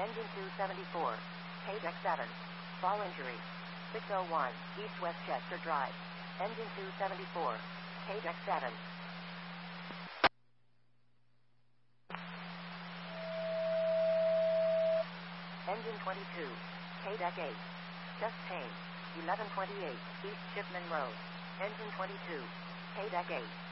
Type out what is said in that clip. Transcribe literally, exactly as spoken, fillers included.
Engine two seventy-four. K-Deck seven. Fall injury. six oh one, East Westchester Drive. Engine two seventy-four. K-Deck seven. Engine twenty-two. K-Deck eight. Chest pain. eleven twenty-eight, East Shipman Road. Engine twenty-two. K-Deck eight.